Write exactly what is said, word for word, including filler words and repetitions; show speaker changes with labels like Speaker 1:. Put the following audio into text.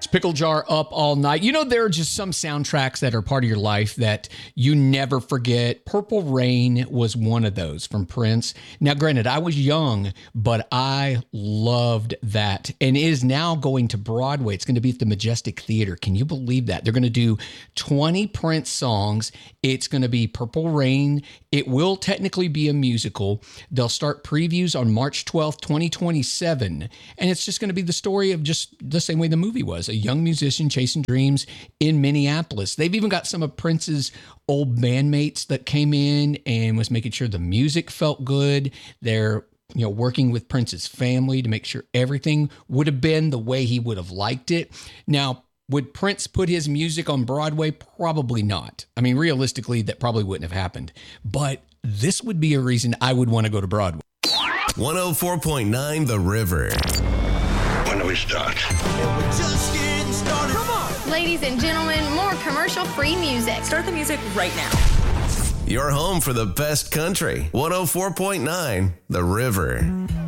Speaker 1: Pickle Jar Up All Night. You know, there are just some soundtracks that are part of your life that you never forget. Purple Rain was one of those from Prince. Now, granted, I was young, but I loved that. And it is now going to Broadway. It's going to be at the Majestic Theater. Can you believe that? They're going to do twenty Prince songs. It's going to be Purple Rain. It will technically be a musical. They'll start previews on March twelfth, twenty twenty-seven. And it's just going to be the story of just the same way the movie was. A young musician chasing dreams in Minneapolis. They've even got some of Prince's old bandmates that came in and was making sure the music felt good. They're, you know, working with Prince's family to make sure everything would have been the way he would have liked it. Now, would Prince put his music on Broadway? Probably not. I mean, realistically, that probably wouldn't have happened. But this would be a reason I would want to go to Broadway.
Speaker 2: one oh four point nine The River.
Speaker 3: When do we start?
Speaker 4: We're just getting started. Come on.
Speaker 5: Ladies and gentlemen, more commercial-free music.
Speaker 6: Start the music right now.
Speaker 2: Your home for the best country. one oh four point nine The River.